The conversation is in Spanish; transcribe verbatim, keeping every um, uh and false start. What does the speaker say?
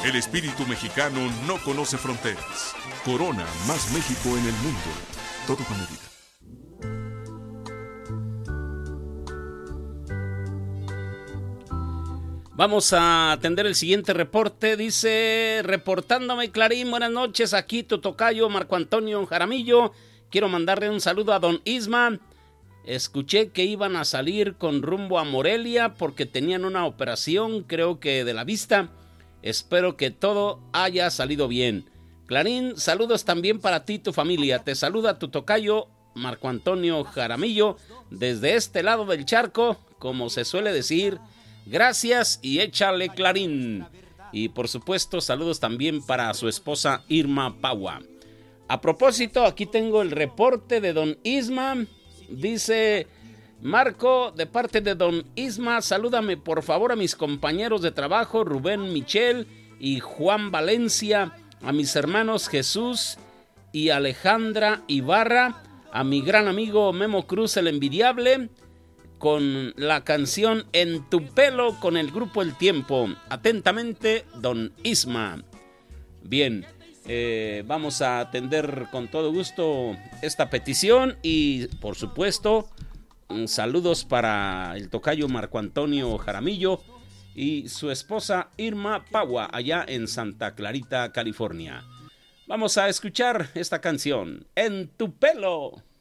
El espíritu mexicano no conoce fronteras. Corona, más México en el mundo. Todo con medida. Vamos a atender el siguiente reporte. Dice, reportándome Clarín, buenas noches, aquí tu tocayo Marco Antonio Jaramillo. Quiero mandarle un saludo a don Isma. Escuché que iban a salir con rumbo a Morelia porque tenían una operación, creo que de la vista. Espero que todo haya salido bien. Clarín, saludos también para ti y tu familia. Te saluda tu tocayo Marco Antonio Jaramillo desde este lado del charco, como se suele decir. Gracias y échale Clarín. Y por supuesto, saludos también para su esposa Irma Paua. A propósito, aquí tengo el reporte de don Isma. Dice, Marco, de parte de don Isma, salúdame por favor a mis compañeros de trabajo, Rubén Michel y Juan Valencia, a mis hermanos Jesús y Alejandra Ibarra, a mi gran amigo Memo Cruz el Envidiable, con la canción En tu pelo con el grupo El Tiempo. Atentamente, don Isma. Bien, eh, vamos a atender con todo gusto esta petición y, por supuesto, saludos para el tocayo Marco Antonio Jaramillo y su esposa Irma Paua, allá en Santa Clarita, California. Vamos a escuchar esta canción, En tu pelo.